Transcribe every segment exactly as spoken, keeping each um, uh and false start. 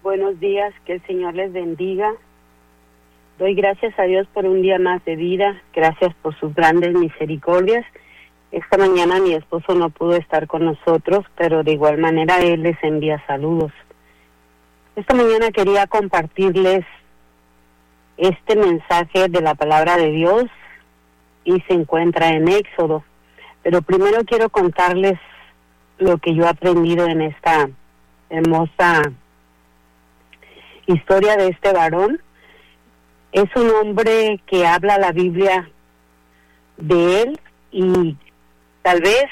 Buenos días, que el Señor les bendiga. Doy gracias a Dios por un día más de vida, gracias por sus grandes misericordias. Esta mañana mi esposo no pudo estar con nosotros, pero de igual manera él les envía saludos. Esta mañana quería compartirles este mensaje de la palabra de Dios y se encuentra en Éxodo. Pero primero quiero contarles lo que yo he aprendido en esta hermosa historia de este varón. Es un hombre que habla la Biblia de él y tal vez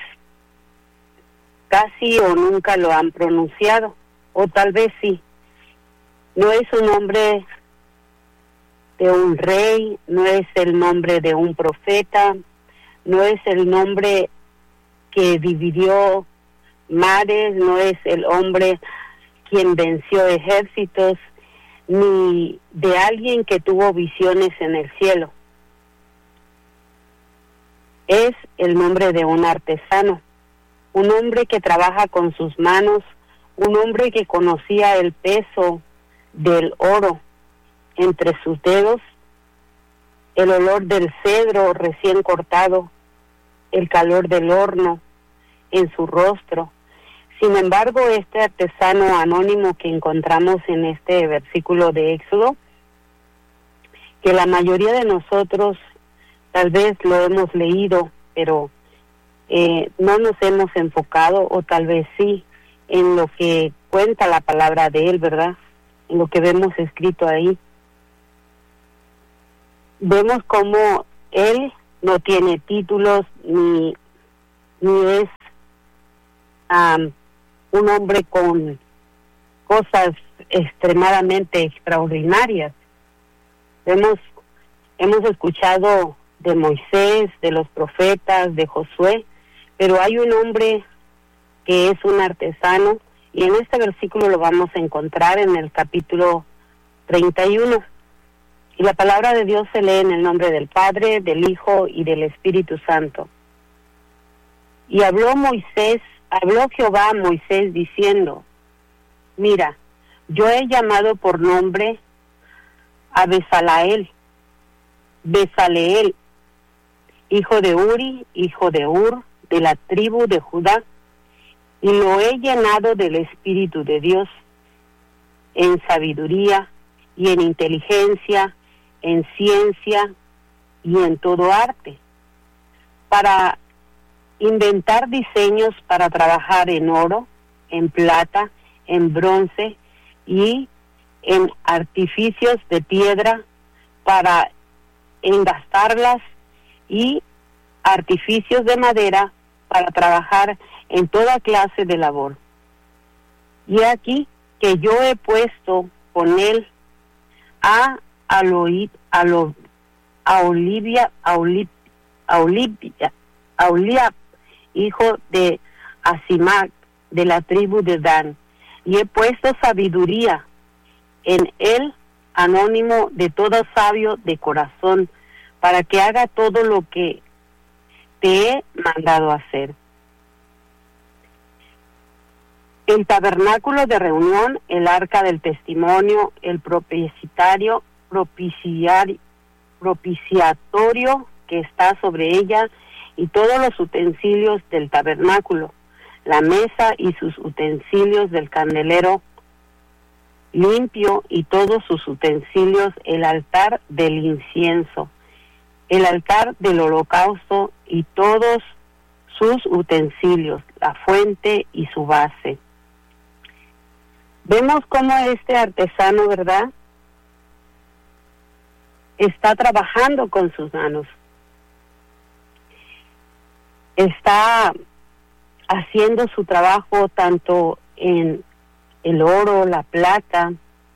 casi o nunca lo han pronunciado, o tal vez sí. No es un nombre de un rey, no es el nombre de un profeta, no es el nombre que dividió mares, no es el hombre quien venció ejércitos, ni de alguien que tuvo visiones en el cielo. Es el nombre de un artesano, un hombre que trabaja con sus manos, un hombre que conocía el peso del oro entre sus dedos, el olor del cedro recién cortado, el calor del horno en su rostro. Sin embargo, este artesano anónimo que encontramos en este versículo de Éxodo, que la mayoría de nosotros tal vez lo hemos leído, pero eh, no nos hemos enfocado, o tal vez sí, en lo que cuenta la palabra de él, ¿verdad? En lo que vemos escrito ahí. Vemos cómo él no tiene títulos, ni, ni es um, un hombre con cosas extremadamente extraordinarias. Hemos, hemos escuchado de Moisés, de los profetas, de Josué, pero hay un hombre que es un artesano, y en este versículo lo vamos a encontrar en el capítulo treinta y uno. Y la palabra de Dios se lee en el nombre del Padre, del Hijo y del Espíritu Santo. Y habló Moisés, habló Jehová a Moisés diciendo: mira, yo he llamado por nombre a Bezaleel, Bezaleel, hijo de Uri, hijo de Ur, de la tribu de Judá, y lo he llenado del Espíritu de Dios, en sabiduría y en inteligencia, en ciencia y en todo arte, para inventar diseños para trabajar en oro, en plata, en bronce y en artificios de piedra, para engastarlas, y artificios de madera para trabajar en toda clase de labor. Y aquí que yo he puesto con él a Aloid, a, lo, a Olivia, a Olivia, a Olivia, a Oliab, hijo de Asimac, de la tribu de Dan, y he puesto sabiduría en él, anónimo de todo sabio de corazón, para que haga todo lo que te he mandado hacer. El tabernáculo de reunión, el arca del testimonio, el propiciatorio, propiciar, propiciatorio que está sobre ella, y todos los utensilios del tabernáculo, la mesa y sus utensilios del candelero limpio y todos sus utensilios, el altar del incienso, el altar del holocausto y todos sus utensilios, la fuente y su base. Vemos cómo este artesano, ¿verdad?, está trabajando con sus manos. Está haciendo su trabajo tanto en el oro, la plata,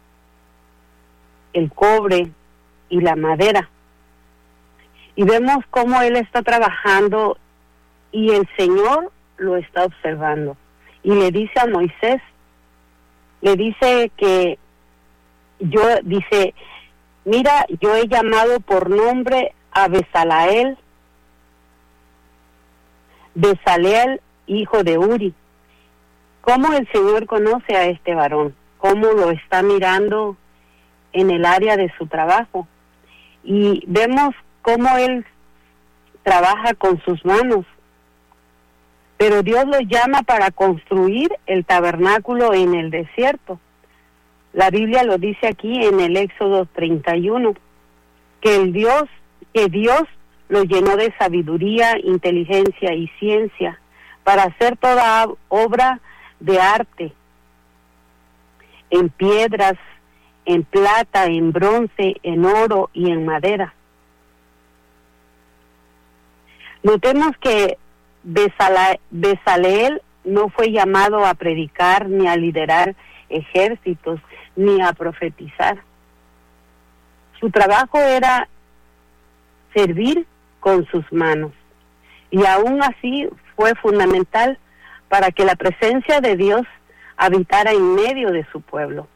el cobre y la madera. Y vemos cómo él está trabajando y el Señor lo está observando. Y le dice a Moisés, le dice que yo, dice, mira, yo he llamado por nombre a Bezaleel, Bezaleel, hijo de Uri. ¿Cómo el Señor conoce a este varón? cómo lo está mirando en el área de su trabajo. Y vemos cómo él trabaja con sus manos. Pero Dios lo llama para construir el tabernáculo en el desierto. La Biblia lo dice aquí en el Éxodo treinta y uno, que el Dios, que Dios lo llenó de sabiduría, inteligencia y ciencia para hacer toda obra de arte, en piedras, en plata, en bronce, en oro y en madera. Notemos que Bezaleel no fue llamado a predicar, ni a liderar ejércitos, ni a profetizar. Su trabajo era servir con sus manos, y aún así fue fundamental para que la presencia de Dios habitara en medio de su pueblo.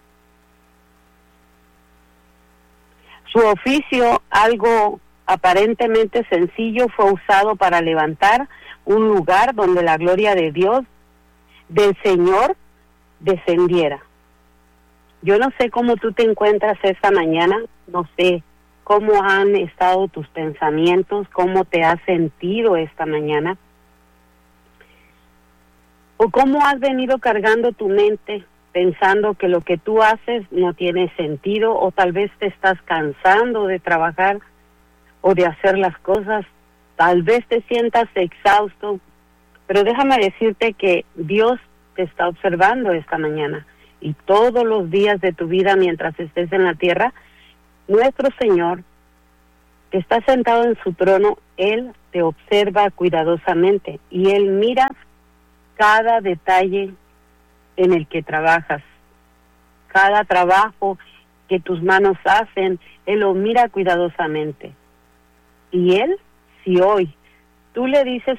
Su oficio, algo aparentemente sencillo, fue usado para levantar un lugar donde la gloria de Dios, del Señor, descendiera. Yo no sé cómo tú te encuentras esta mañana, no sé cómo han estado tus pensamientos, cómo te has sentido esta mañana, o cómo has venido cargando tu mente pensando que lo que tú haces no tiene sentido, o tal vez te estás cansando de trabajar o de hacer las cosas, tal vez te sientas exhausto, pero déjame decirte que Dios te está observando esta mañana, y todos los días de tu vida mientras estés en la tierra, nuestro Señor, que está sentado en su trono, Él te observa cuidadosamente, y Él mira cada detalle en el que trabajas, cada trabajo que tus manos hacen, Él lo mira cuidadosamente. Y Él, si hoy tú le dices